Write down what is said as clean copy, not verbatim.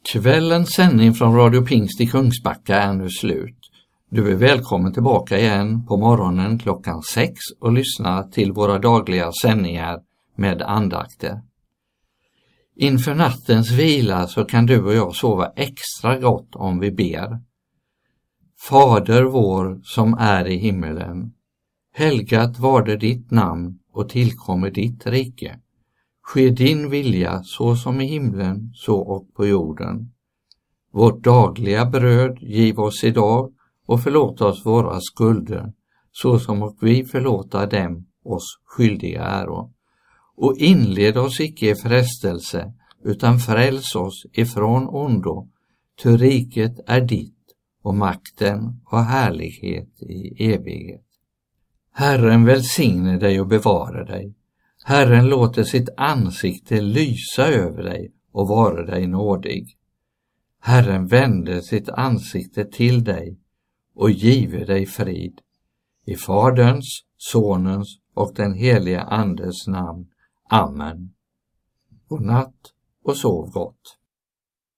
Kvällens sändning från Radio Pingst i Kungsbacka är nu slut. Du är välkommen tillbaka igen på morgonen klockan 6 och lyssna till våra dagliga sändningar med andakter. Inför nattens vila så kan du och jag sova extra gott om vi ber. Fader vår som är i himmelen, helgat varde ditt namn och tillkommer ditt rike. Ske din vilja så som i himlen, så och på jorden. Vårt dagliga bröd giv oss idag och förlåt oss våra skulder, så som och vi förlåta dem oss skyldiga äro. Och inled oss icke i frestelse, utan fräls oss ifrån ondo, ty riket är ditt och makten och härlighet i evighet. Herren välsigne dig och bevara dig. Herren låter sitt ansikte lysa över dig och vara dig nådig. Herren vände sitt ansikte till dig och give dig frid. I Faderns, Sonens och den helige Andes namn. Amen. God natt och sov gott.